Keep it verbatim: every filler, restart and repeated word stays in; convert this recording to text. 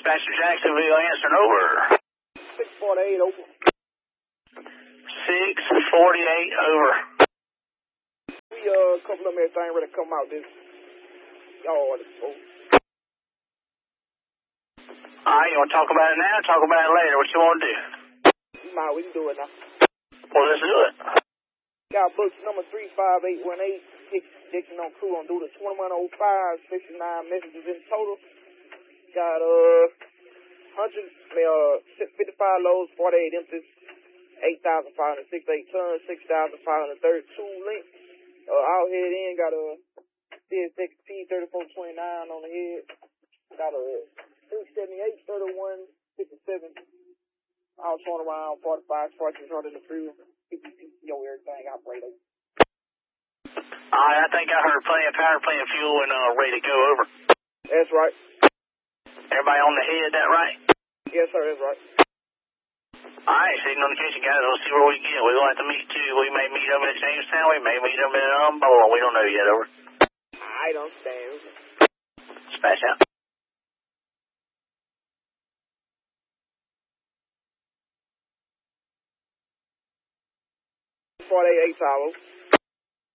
Dispatcher Jacksonville answering over. six forty-eight over. six forty-eight over. We, uh, a couple of them everything ready to come out this yard. Oh. Alright, you want to talk about it now or talk about it later? What you want to do? Nah, we can do it now. Well, let's do it. Got books number three five eight one eight. Dixon on crew on duty twenty-one oh five, sixty-nine messages in total. Got, uh, one hundred, uh, fifty-five loads, forty-eight empties, eight thousand five hundred sixty-eight tons, six thousand five hundred thirty-two links. Uh, out head in, got a C S X P thirty-four twenty-nine on the head. Got a three seventy-eight, thirty-one, fifty-seven. All turned around, forty-five, forty, running the crew. P P C O, everything operator. Alright, I think I heard plenty of power, plenty of fuel, and uh, ready to go over. That's right. Everybody on the head, that right? Yes, sir, that's right. Alright, signal indication, guys. We'll see where we get. We're going to have to meet too. We may meet them at Jamestown. We may meet them in um, Bowling. We don't know yet, over. I don't stand. Dispatch out. forty-eight hours.